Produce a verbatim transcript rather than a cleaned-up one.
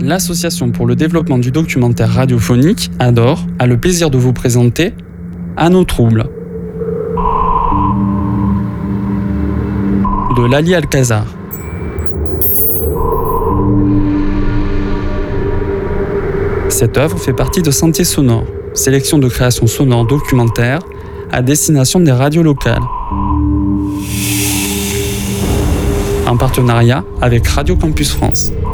l'Association pour le développement du documentaire radiophonique, A D O R, a le plaisir de vous présenter À nos troubles de Lali Alcazar. Cette œuvre fait partie de Sentiers sonores, sélection de créations sonores documentaires à destination des radios locales. En partenariat avec Radio Campus France.